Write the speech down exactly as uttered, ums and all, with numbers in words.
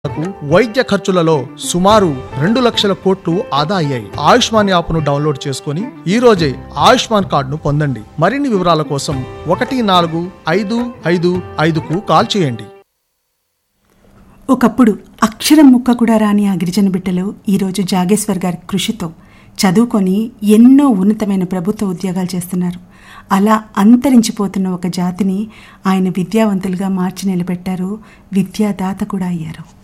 వైద్య ఖర్చులలో సుమారు రెండు లక్షల కోట్లు ఆదా అయ్యాయి. ఆయుష్మాన్ యాప్ను డౌన్లోడ్ చేసుకుని ఈ రోజే ఆయుష్మాన్ కార్డును పొందండి. మరిన్ని వివరాల కోసం ఒకటి నాలుగు ఐదు ఐదు ఐదుకు కాల్ చేయండి. ఒకప్పుడు అక్షరం ముక్క కూడా రాని ఆ గిరిజన బిడ్డలు ఈరోజు జాగేశ్వర్ గారి కృషితో చదువుకొని ఎన్నో ఉన్నతమైన ప్రభుత్వ ఉద్యోగాలు చేస్తున్నారు. అలా అంతరించిపోతున్న ఒక జాతిని ఆయన విద్యావంతులుగా మార్చి నిలబెట్టారు, విద్యాదాత కూడా అయ్యారు.